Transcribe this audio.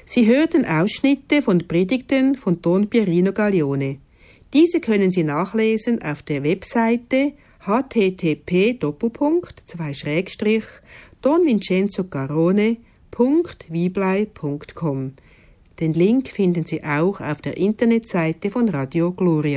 Sie hörten Ausschnitte von Predigten von Don Pierino Gaglione. Diese können Sie nachlesen auf der Webseite http://donvincenzogarrone.viblei.com. Den Link finden Sie auch auf der Internetseite von Radio Gloria.